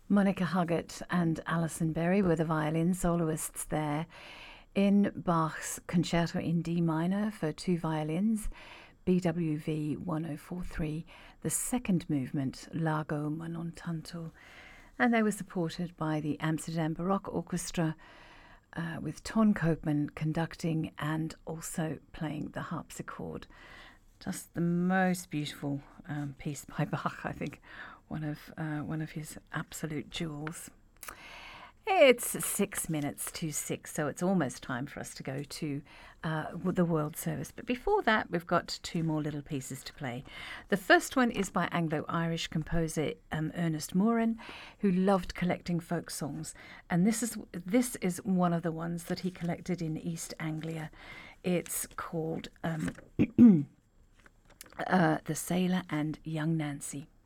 Monica Huggett and Alison Berry were the violin soloists there in Bach's Concerto in D minor for two violins, BWV 1043, the second movement, Largo ma non tanto. And they were supported by the Amsterdam Baroque Orchestra with Ton Koopman conducting and also playing the harpsichord. Just the most beautiful piece by Bach, I think, one of his absolute jewels. It's 6 minutes to 6, so it's almost time for us to go to the World Service. But before that, we've got two more little pieces to play. The first one is by Anglo-Irish composer Ernest Moran, who loved collecting folk songs. And this is one of the ones that he collected in East Anglia. It's called The Sailor and Young Nancy.